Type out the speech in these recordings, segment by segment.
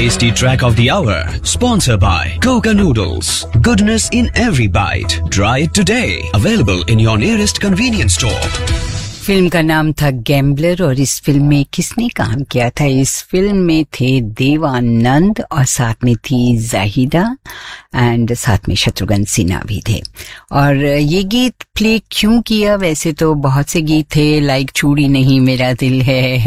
Tasty track of the hour, sponsored by Coca Noodles. Goodness in every bite. Try it today. Available in your nearest convenience store. Film का नाम था gambler और इस film में किसने काम किया था? इस फिल्म में थे देवानंद और साथ में थी जाहिदा एंड साथ में शत्रुघ्न सिन्हा भी थे। और ये गीत प्ले क्यों किया? वैसे तो बहुत से गीत थे, लाइक चूड़ी नहीं मेरा दिल है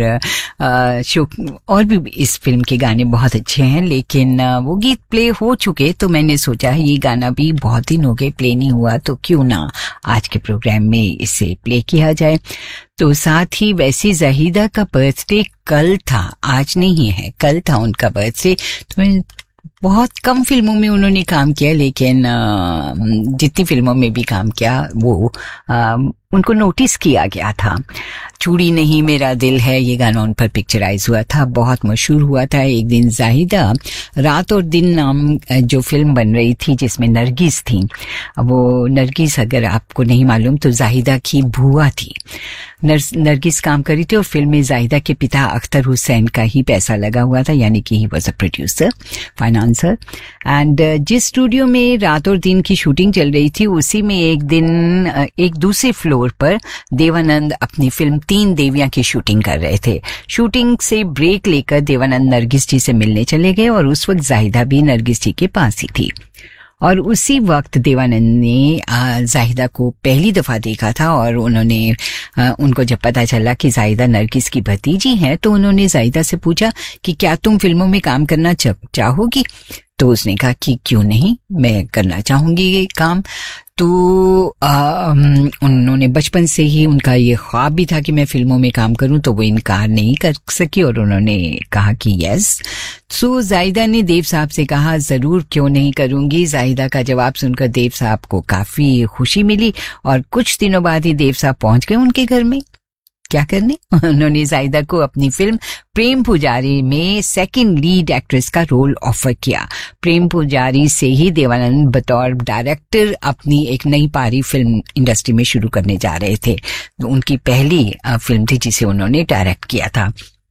और भी इस फिल्म के गाने बहुत अच्छे हैं, लेकिन वो गीत प्ले हो चुके तो मैंने सोचा ये गाना भी बहुत दिन हो गए प्ले नहीं हुआ, तो क्यों ना आज के प्रोग्राम में इसे प्ले किया जाए। तो साथ ही वैसे जाहिदा का बर्थडे कल था, आज नहीं है, कल था उनका बर्थडे। तो बहुत कम फिल्मों में उन्होंने काम किया, लेकिन जितनी फिल्मों में भी काम किया वो उनको नोटिस किया गया था। चूड़ी नहीं मेरा दिल है ये गाना उन पर पिक्चराइज हुआ था, बहुत मशहूर हुआ था। एक दिन जाहिदा रात और दिन नाम जो फिल्म बन रही थी जिसमें नरगिस थी, वो नरगिस अगर आपको नहीं मालूम तो जाहिदा की बुआ थी। नरगिस काम करी थी और फिल्म में जाहिदा के पिता अख्तर हुसैन का ही पैसा लगा हुआ था, यानी कि he was a producer, financer. And जिस स्टूडियो में रात और दिन की शूटिंग चल रही थी उसी में एक दिन एक दूसरे फ्लोर पर देवानंद अपनी फिल्म 3 देवियां की शूटिंग कर रहे थे। शूटिंग से ब्रेक लेकर देवानंद नरगिस जी से मिलने चले गए और उस वक्त जाहिदा भी नरगिस जी के पास ही थी। और उसी वक्त देवानंद ने जाहिदा को पहली दफा देखा था और उनको जब पता चला कि जाहिदा नरगिस की भतीजी है तो उन्होंने जाहिदा से पूछा कि क्या तुम फिल्मों में काम करना चाहोगी? तो उसने कहा कि क्यों नहीं, मैं करना चाहूंगी ये काम। तो उन्होंने बचपन से ही उनका ये ख्वाब भी था कि मैं फिल्मों में काम करूं, तो वो इनकार नहीं कर सकी और उन्होंने कहा कि यस। सो जाहिदा ने देव साहब से कहा जरूर क्यों नहीं करूंगी। जाहिदा का जवाब सुनकर देव साहब को काफी खुशी मिली और कुछ दिनों बाद ही देव साहब पहुंच गए उनके घर में। क्या करने? उन्होंने जाहिदा को अपनी फिल्म प्रेम पुजारी में सेकंड लीड एक्ट्रेस का रोल ऑफर किया। प्रेम पुजारी से ही देवानंद बतौर डायरेक्टर अपनी एक नई पारी फिल्म इंडस्ट्री में शुरू करने जा रहे थे। उनकी पहली फिल्म थी जिसे उन्होंने डायरेक्ट किया था।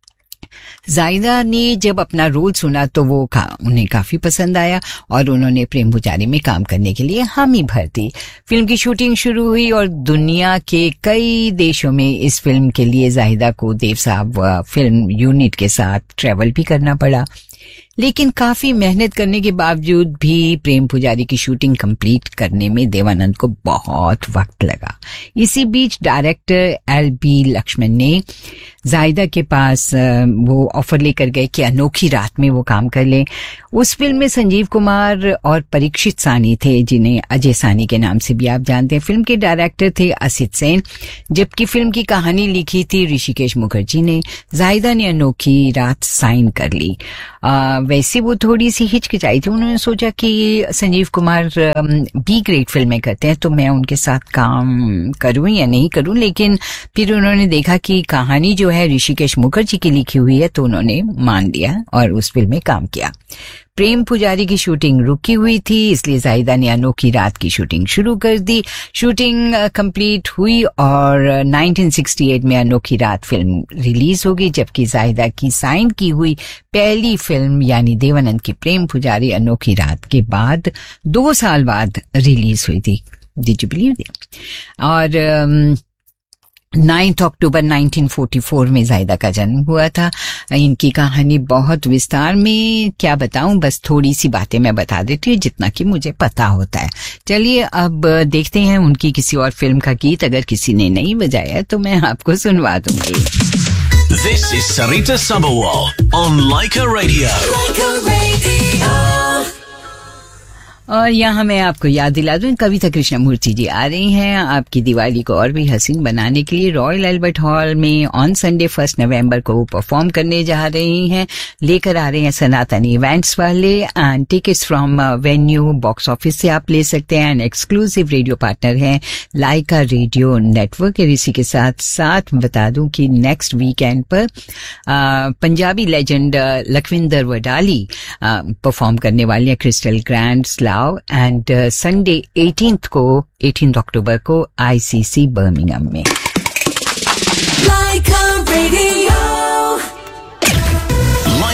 जाहिदा ने जब अपना रोल सुना तो वो उन्हें काफी पसंद आया और उन्होंने प्रेम पुजारी में काम करने के लिए हामी भर दी। फिल्म की शूटिंग शुरू हुई और दुनिया के कई देशों में इस फिल्म के लिए जाहिदा को देव साहब फिल्म यूनिट के साथ ट्रैवल भी करना पड़ा। लेकिन काफी मेहनत करने के बावजूद भी प्रेम पुजारी की शूटिंग कंप्लीट करने में देवानंद को बहुत वक्त लगा। इसी बीच डायरेक्टर एल.बी. लक्ष्मण ने जाहिदा के पास वो ऑफर लेकर गए कि अनोखी रात में वो काम कर ले। उस फिल्म में संजीव कुमार और परीक्षित सानी थे, जिन्हें अजय सानी के नाम से भी आप जानते हैं। फिल्म के डायरेक्टर थे असित सेन, जबकि फिल्म की कहानी लिखी थी ऋषिकेश मुखर्जी ने। जाहिदा ने अनोखी रात साइन कर ली। वैसे वो थोड़ी सी हिचकिचाई थी, उन्होंने सोचा कि संजीव कुमार बी ग्रेड फिल्में करते हैं तो मैं उनके साथ काम करूं या नहीं करूं, लेकिन फिर उन्होंने देखा कि कहानी जो है ऋषिकेश मुखर्जी की लिखी हुई है तो उन्होंने मान लिया और उस फिल्म में काम किया। प्रेम पुजारी की शूटिंग रुकी हुई थी, इसलिए जाहिदा ने अनोखी रात की शूटिंग शुरू कर दी। शूटिंग कंप्लीट हुई और 1968 में अनोखी रात फिल्म रिलीज हो गई, जबकि जाहिदा की साइन की हुई पहली फिल्म यानी देवानंद की प्रेम पुजारी अनोखी रात के बाद 2 साल बाद रिलीज हुई थी। Did you believe it? और 9 अक्टूबर 1944 में जाहिदा का जन्म हुआ था। इनकी कहानी बहुत विस्तार में क्या बताऊं, बस थोड़ी सी बातें मैं बता देती हूँ जितना कि मुझे पता होता है। चलिए अब देखते हैं उनकी किसी और फिल्म का गीत, अगर किसी ने नहीं बजाया तो मैं आपको सुनवा दूंगी। This is Sarita Sabawal on Laika Radio. Laika Radio. और यहाँ मैं आपको याद दिला दूं, कविता कृष्णमूर्ति जी आ रही हैं आपकी दिवाली को और भी हसीन बनाने के लिए। रॉयल एल्बर्ट हॉल में ऑन संडे 1 नवंबर को परफॉर्म करने जा रही हैं। लेकर आ रहे हैं सनातन इवेंट्स वाले and tickets from venue box office से आप ले सकते हैं। एंड एक्सक्लूसिव रेडियो पार्टनर हैं लाइका रेडियो नेटवर्क। इसी के साथ साथ बता दूं कि नेक्स्ट वीकेंड पर पंजाबी लेजेंड लखविंदर वडाली परफॉर्म करने वाली है क्रिस्टल ग्रैंड एंड संडे 18 अक्टूबर को आईसीसी बर्मिंघम में। Laika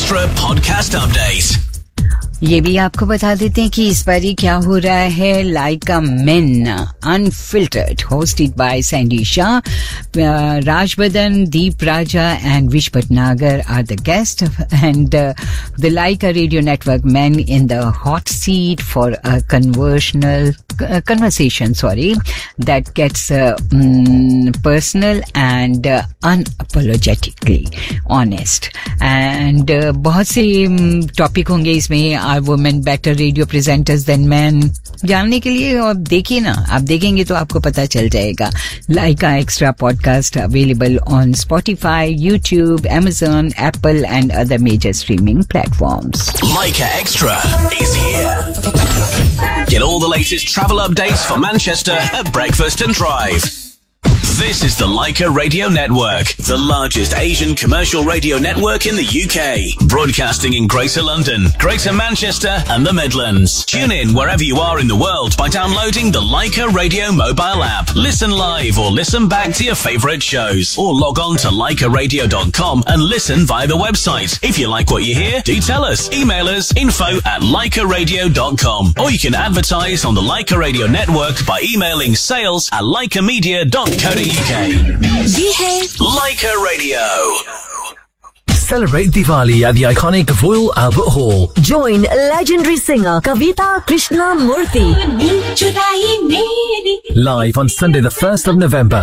Extra podcast update. ये भी आपको बता देते हैं कि इस बार ये क्या हो रहा है. लाइका main unfiltered hosted by Sandy Shah, राज बदन, दीप राजा and wish Bhatnagar are the guest and the Lyca radio network men in the hot seat for a conversation that gets personal and unapologetically honest. And बहुत से टॉपिक होंगे इसमें. Are women better radio presenters than men? जानने के लिए आप देखिए ना, आप देखेंगे तो आपको पता चल जाएगा. Laika Extra podcast available on Spotify, YouTube, Amazon, Apple and other major streaming platforms. Laika Extra is here. Get all the latest travel updates for Manchester at breakfast and drive. This is the Laika Radio Network, the largest Asian commercial radio network in the UK. Broadcasting in Greater London, Greater Manchester and the Midlands. Tune in wherever you are in the world by downloading the Laika Radio mobile app. Listen live or listen back to your favourite shows. Or log on to laikaradio.com and listen via the website. If you like what you hear, do tell us. Email us info@laikaradio.com. Or you can advertise on the Laika Radio Network by emailing sales@laikamedia.co.uk. ये है Laika Radio. Celebrate Diwali at the iconic Royal Albert Hall. Join legendary singer Kavita Krishnamurthy. Live on Sunday the 1st of November.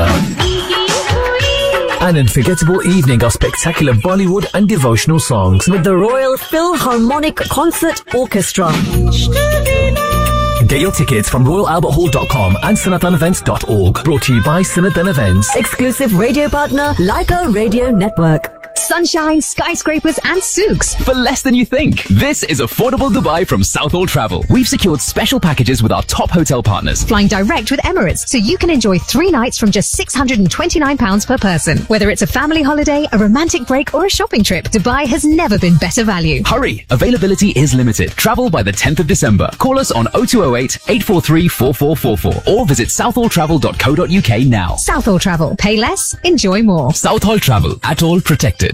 An unforgettable evening of spectacular Bollywood and devotional songs With the Royal Philharmonic Concert Orchestra. Get your tickets from royalalberthall.com and sanathanevents.org. Brought to you by Sanathan Events. Exclusive radio partner Laika Radio Network. Sunshine, skyscrapers and souks. For less than you think. This is affordable Dubai from Southall Travel. We've secured special packages with our top hotel partners. Flying direct with Emirates, so you can enjoy 3 nights from just £629 per person. Whether it's a family holiday, a romantic break or a shopping trip, Dubai has never been better value. Hurry! Availability is limited. Travel by the 10th of December. Call us on 0208 843 4444 or visit southalltravel.co.uk now. Southall Travel. Pay less, enjoy more. Southall Travel. At all protected.